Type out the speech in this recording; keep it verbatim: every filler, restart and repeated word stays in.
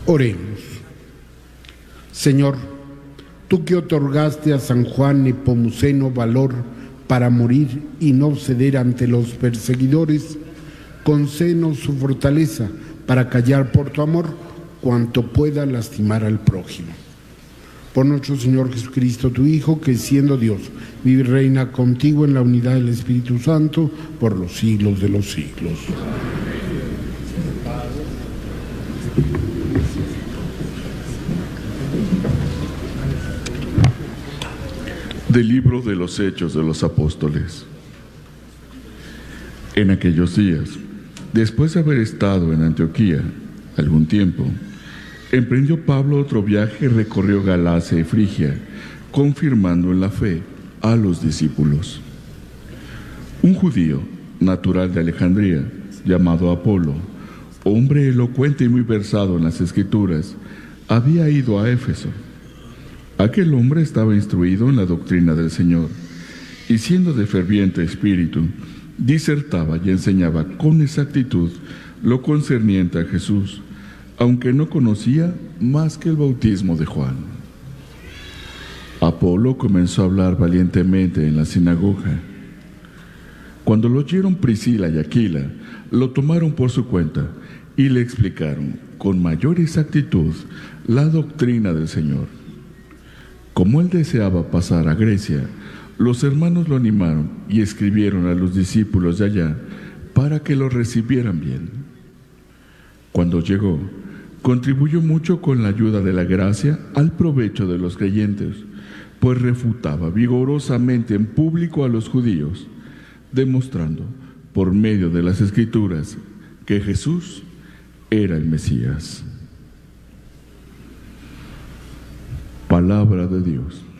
Oremos. Señor, tú que otorgaste a San Juan Nepomuceno valor para morir y no ceder ante los perseguidores, concédenos su fortaleza para callar por tu amor cuanto pueda lastimar al prójimo. Por nuestro Señor Jesucristo, tu Hijo, que siendo Dios, vive y reina contigo en la unidad del Espíritu Santo por los siglos de los siglos. Del libro de los Hechos de los Apóstoles. En aquellos días, después de haber estado en Antioquía algún tiempo, emprendió Pablo otro viaje y recorrió Galacia y Frigia, confirmando en la fe a los discípulos. Un judío, natural de Alejandría, llamado Apolo, hombre elocuente y muy versado en las Escrituras, había ido a Éfeso. Aquel hombre estaba instruido en la doctrina del Señor, y siendo de ferviente espíritu, disertaba y enseñaba con exactitud lo concerniente a Jesús, aunque no conocía más que el bautismo de Juan. Apolo comenzó a hablar valientemente en la sinagoga. Cuando lo oyeron Priscila y Aquila, lo tomaron por su cuenta y le explicaron con mayor exactitud la doctrina del Señor. Como él deseaba pasar a Grecia, los hermanos lo animaron y escribieron a los discípulos de allá para que lo recibieran bien. Cuando llegó, contribuyó mucho con la ayuda de la gracia al provecho de los creyentes, pues refutaba vigorosamente en público a los judíos, demostrando por medio de las Escrituras que Jesús era el Mesías. Palabra de Dios.